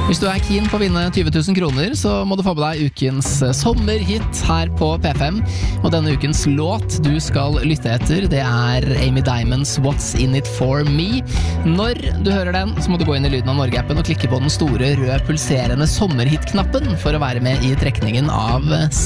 Hvis du keen på å vinne 20 000 kroner, så må du få med deg ukens sommerhit her på P5. Og denne ukens låt du skal lytte etter, det Amy Diamonds What's In It For Me. Når du hører den, så må du gå inn i Lyden av Norge-appen og klikke på den store røde pulserende sommerhit-knappen for å være med i trekningen av